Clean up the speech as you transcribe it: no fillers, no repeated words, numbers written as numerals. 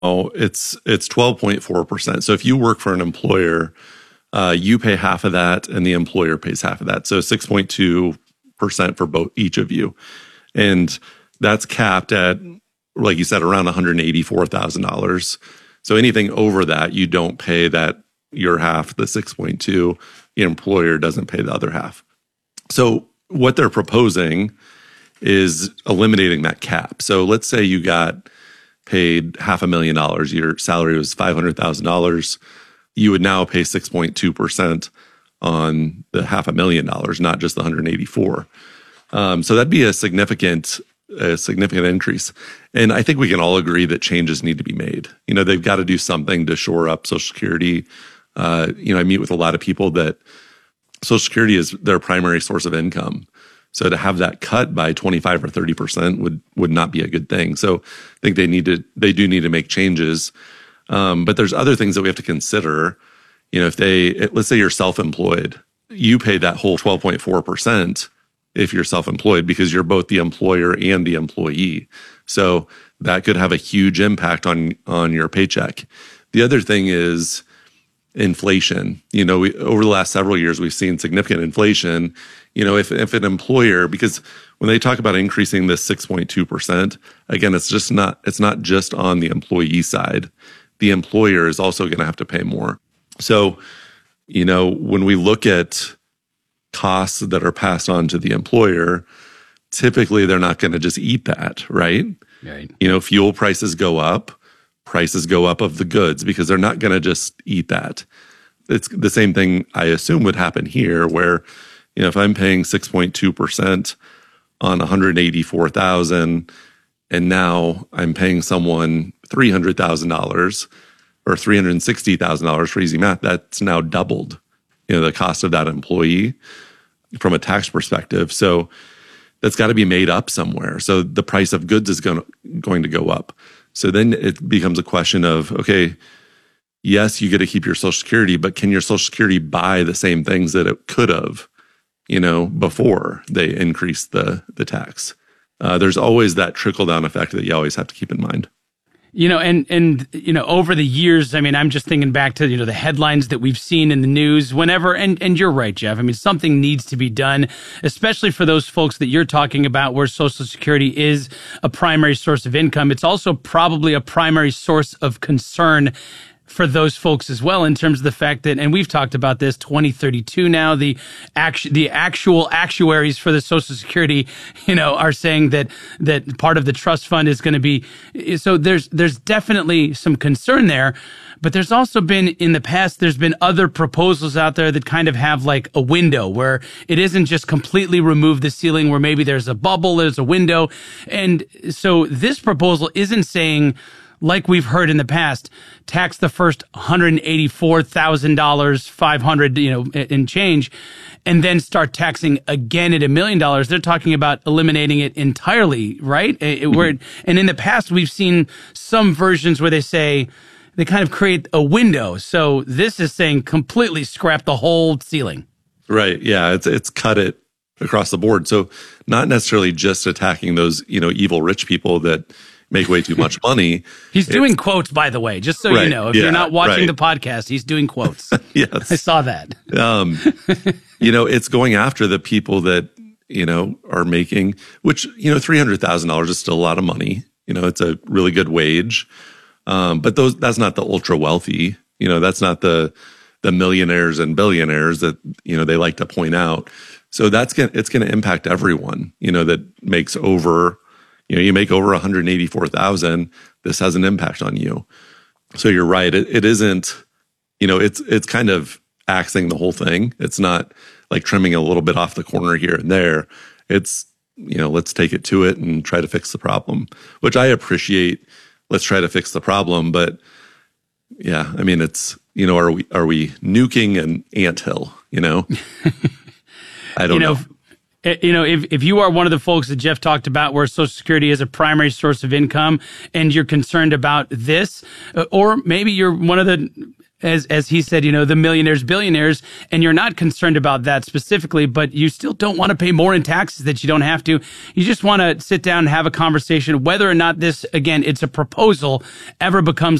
it's 12.4%. So if you work for an employer, you pay half of that and the employer pays half of that. So 6.2% for each of you. And that's capped at, like you said, around $184,000. So anything over that, you don't pay your half, the 6.2, the employer doesn't pay the other half. So what they're proposing is eliminating that cap. So let's say you got paid $500,000, your salary was $500,000. You would now pay 6.2% on the $500,000, not just the 184. So that'd be a significant increase. And I think we can all agree that changes need to be made. They've got to do something to shore up Social Security. I meet with a lot of people that Social Security is their primary source of income. So to have that cut by 25 or 30% would not be a good thing. So I think they do need to make changes. But there's other things that we have to consider. Let's say you're self-employed, you pay that whole 12.4% if you're self-employed because you're both the employer and the employee. So that could have a huge impact on your paycheck. The other thing is inflation. Over the last several years, we've seen significant inflation. If an employer, because when they talk about increasing this 6.2%, again, it's not just on the employee side. The employer is also going to have to pay more. So, when we look at costs that are passed on to the employer, typically they're not going to just eat that, right? Right. Fuel prices go up of the goods because they're not going to just eat that. It's the same thing I assume would happen here where, if I'm paying 6.2% on $184,000 and now I'm paying someone $300,000 or $360,000 for easy math, that's now doubled, the cost of that employee from a tax perspective. So that's got to be made up somewhere. So the price of goods is going to go up. So then it becomes a question of, okay, yes, you get to keep your Social Security, but can your Social Security buy the same things that it could have, before they increased the tax? There's always that trickle-down effect that you always have to keep in mind. And over the years, I'm just thinking back to, the headlines that we've seen in the news whenever, and you're right, Jeff. Something needs to be done, especially for those folks that you're talking about where Social Security is a primary source of income. It's also probably a primary source of concern for those folks as well, in terms of the fact that, and we've talked about this, 2032 now, the actual actuaries for the Social Security, are saying that part of the trust fund is going to be, so there's definitely some concern there. But there's also been, in the past, there's been other proposals out there that kind of have like a window where it isn't just completely remove the ceiling, where maybe there's a bubble, there's a window. And so this proposal isn't saying, like we've heard in the past, tax the first $184,000, 500, and change, and then start taxing again at $1 million. They're talking about eliminating it entirely, right? And in the past, we've seen some versions where they say they kind of create a window. So this is saying completely scrap the whole ceiling. Right. Yeah. It's cut it across the board. So not necessarily just attacking those, evil rich people that make way too much money. He's doing quotes, by the way, just so you know. If you're not watching the podcast, he's doing quotes. Yes. I saw that. It's going after the people that, are making, which, $300,000 is still a lot of money. It's a really good wage. But that's not the ultra wealthy. That's not the millionaires and billionaires that, they like to point out. So it's going to impact everyone, that makes over, you make over 184,000, this has an impact on you. So you're right. It isn't, it's kind of axing the whole thing. It's not like trimming a little bit off the corner here and there. It's, let's take it to it and try to fix the problem, which I appreciate. Let's try to fix the problem. But yeah, it's, are we nuking an anthill, I don't know. If you are one of the folks that Jeff talked about where Social Security is a primary source of income and you're concerned about this, or maybe you're one of the as he said, the millionaires, billionaires, and you're not concerned about that specifically, but you still don't want to pay more in taxes that you don't have to. You just want to sit down and have a conversation whether or not this, again, it's a proposal, ever becomes